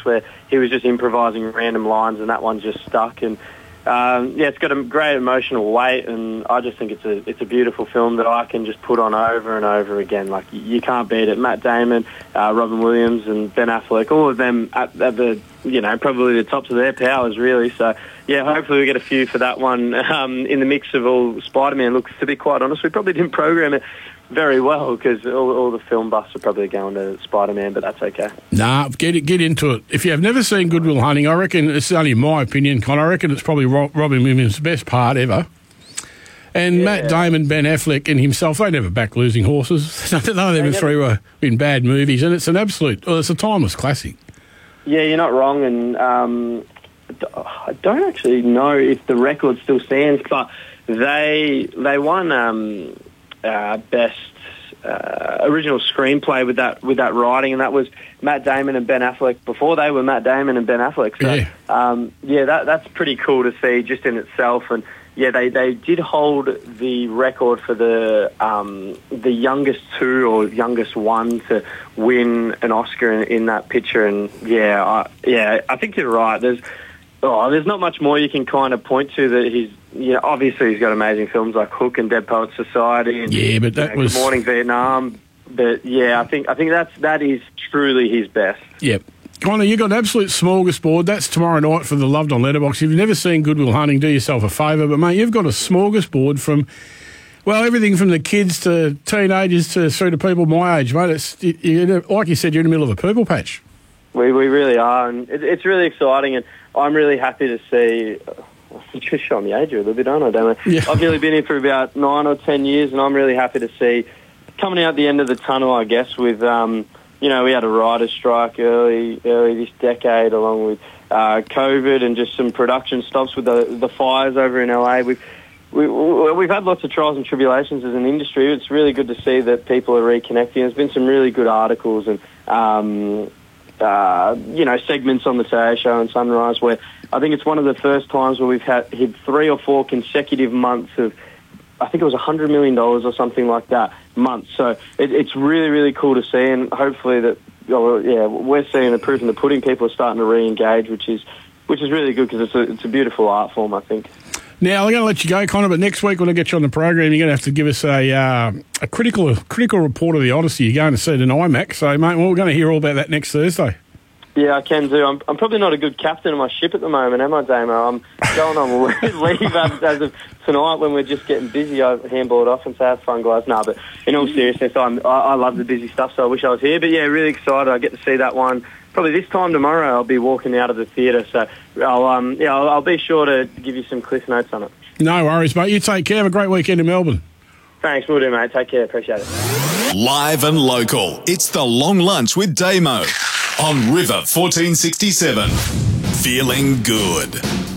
where he was just improvising random lines, and that one just stuck. And it's got a great emotional weight, and I just think it's a beautiful film that I can just put on over and over again. Like, you can't beat it. Matt Damon, Robin Williams, and Ben Affleck, all of them at the probably the tops of their powers, really. So yeah, hopefully we get a few for that one in the mix of all Spider-Man. Look, to be quite honest, we probably didn't program it very well because all the film buffs are probably going to Spider-Man, but that's okay. Nah, get into it. If you have never seen Good Will Hunting, I reckon, it's only my opinion, Con, I reckon it's probably Robin Williams' best part ever. And Matt Damon, Ben Affleck and himself, they never back losing horses. None of them three were in bad movies, and it's it's a timeless classic. Yeah, you're not wrong, and I don't actually know if the record still stands, but they won best original screenplay with that writing, and that was Matt Damon and Ben Affleck before they were Matt Damon and Ben Affleck. So that's pretty cool to see just in itself. And yeah, they did hold the record for the youngest two or youngest one to win an Oscar in that picture. And I think you're right. There's not much more you can kind of point to that he's. Obviously he's got amazing films like Hook and Dead Poets Society. And, but that was Good Morning Vietnam. But yeah, I think that is truly his best. Yep. Connor, you got an absolute smorgasbord. That's tomorrow night for the Loved on Letterboxd. If you've never seen Good Will Hunting, do yourself a favour. But mate, you've got a smorgasbord from everything from the kids to teenagers through to people my age, mate. It's like you said, you're in the middle of a purple patch. We really are, and it's really exciting, and I'm really happy to see. Just showing the age a little bit, aren't I, Damon? Yeah. I've nearly been here for about 9 or 10 years, and I'm really happy to see coming out the end of the tunnel, I guess, with, we had a writer's strike early this decade, along with COVID and just some production stops with the fires over in LA. We've had lots of trials and tribulations as an industry. It's really good to see that people are reconnecting. There's been some really good articles and, segments on the Today Show and Sunrise where I think it's one of the first times where we've hit 3 or 4 consecutive months of, I think it was $100 million or something like that, months. So it's really, really cool to see, and hopefully that, we're seeing the proof in the pudding. People are starting to re-engage, which is really good because it's a beautiful art form, I think. Now, I'm going to let you go, Connor, but next week when I get you on the program, you're going to have to give us a critical report of the Odyssey. You're going to see it in IMAX. So, mate, we're going to hear all about that next Thursday. Yeah, I can do. I'm probably not a good captain of my ship at the moment, am I, Damo? I'm going on leave as of tonight when we're just getting busy. I handball it off and say, have fun, guys. No, but in all seriousness, I love the busy stuff, so I wish I was here. But, yeah, really excited. I get to see that one. Probably this time tomorrow I'll be walking out of the theatre, so I'll be sure to give you some cliff notes on it. No worries, mate. You take care. Have a great weekend in Melbourne. Thanks, will do, mate. Take care. Appreciate it. Live and local. It's The Long Lunch with Damo on River 1467. Feeling good.